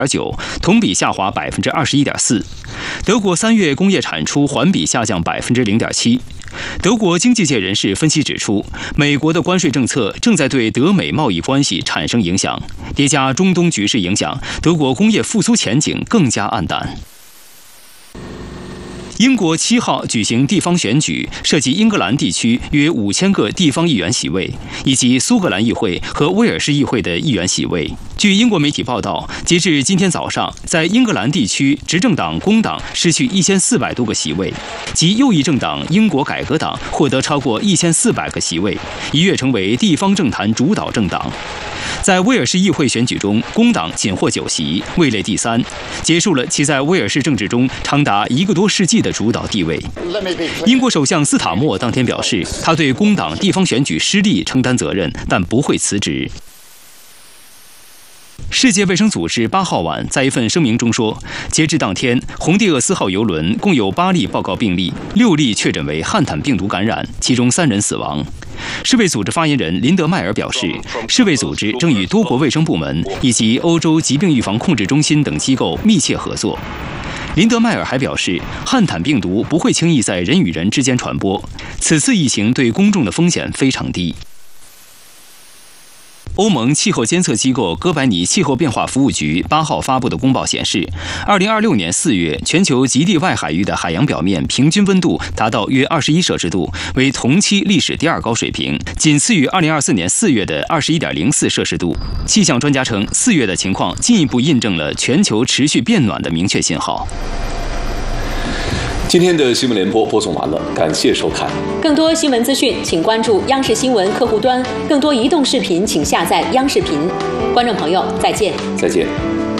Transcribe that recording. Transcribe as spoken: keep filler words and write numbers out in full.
九，同比下滑百分之二十一点四。德国三月工业产出环比下降百分之零点七。德国经济界人士分析指出，美国的关税政策正在对德美贸易关系产生影响，叠加中东局势影响，德国工业复苏前景更加暗淡。英国七号举行地方选举，涉及英格兰地区约五千个地方议员席位，以及苏格兰议会和威尔士议会的议员席位。据英国媒体报道，截至今天早上，在英格兰地区，执政党工党失去一千四百多个席位，及右翼政党英国改革党获得超过一千四百个席位，一跃成为地方政坛主导政党。在威尔士议会选举中，工党仅获九席，位列第三，结束了其在威尔士政治中长达一个多世纪的主导地位。英国首相斯塔默当天表示，他对工党地方选举失利承担责任，但不会辞职。世界卫生组织八号晚在一份声明中说，截至当天，红地厄斯号邮轮共有八例报告病例，六例确诊为汉坦病毒感染，其中三人死亡。世卫组织发言人林德迈尔表示，世卫组织正与多国卫生部门以及欧洲疾病预防控制中心等机构密切合作。林德迈尔还表示，汉坦病毒不会轻易在人与人之间传播，此次疫情对公众的风险非常低。欧盟气候监测机构哥白尼气候变化服务局八号发布的公报显示，二零二六年四月，全球极地外海域的海洋表面平均温度达到约二十一摄氏度，为同期历史第二高水平，仅次于二零二四年四月的二十一点零四摄氏度。气象专家称，四月的情况进一步印证了全球持续变暖的明确信号。 今天的新闻联播播送完了，感谢收看。 更多新闻资讯，请关注央视新闻客户端；更多移动视频，请下载央视频。观众朋友，再见。 再见。